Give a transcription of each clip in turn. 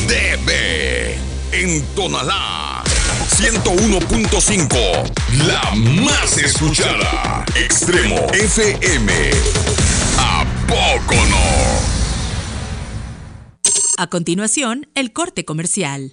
TV en Tonalá 101.5, la más escuchada. Extremo FM. ¿A poco no? A continuación, el corte comercial.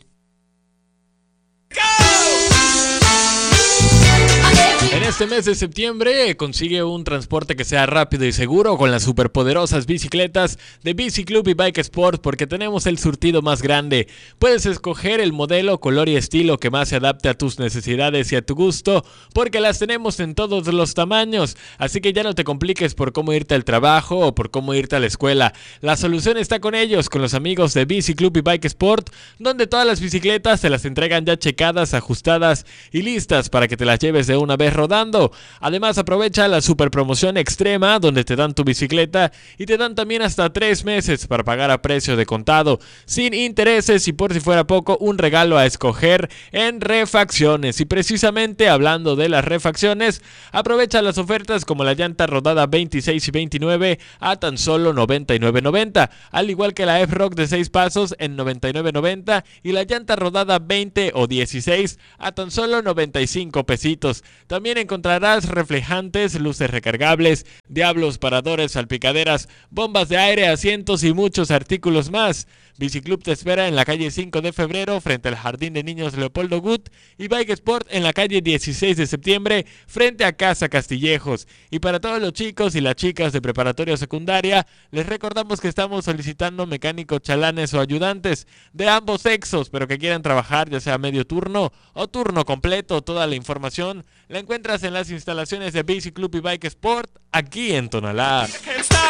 En este mes de septiembre consigue un transporte que sea rápido y seguro con las superpoderosas bicicletas de Bici Club y Bike Sport, porque tenemos el surtido más grande. Puedes escoger el modelo, color y estilo que más se adapte a tus necesidades y a tu gusto, porque las tenemos en todos los tamaños. Así que ya no te compliques por cómo irte al trabajo o por cómo irte a la escuela. La solución está con ellos, con los amigos de Bici Club y Bike Sport, donde todas las bicicletas te las entregan ya checadas, ajustadas y listas para que te las lleves de una vez rodando. Además, aprovecha la super promoción extrema, donde te dan tu bicicleta y te dan también hasta 3 meses para pagar a precio de contado, sin intereses, y por si fuera poco, un regalo a escoger en refacciones. Y precisamente hablando de las refacciones, aprovecha las ofertas como la llanta rodada 26 y 29 a tan solo $99.90, al igual que la F-Rock de 6 pasos en $99.90 y la llanta rodada 20 o 16 a tan solo 95 pesitos. También encontrarás reflejantes, luces recargables, diablos, paradores, salpicaderas, bombas de aire, asientos y muchos artículos más. Biciclub te espera en la calle 5 de febrero frente al Jardín de Niños Leopoldo Gut, y Bike Sport en la calle 16 de septiembre frente a Casa Castillejos. Y para todos los chicos y las chicas de preparatoria o secundaria, les recordamos que estamos solicitando mecánicos chalanes o ayudantes de ambos sexos, pero que quieran trabajar ya sea medio turno o turno completo. Toda la información la encuentras en las instalaciones de Bici Club y Bike Sport aquí en Tonalá.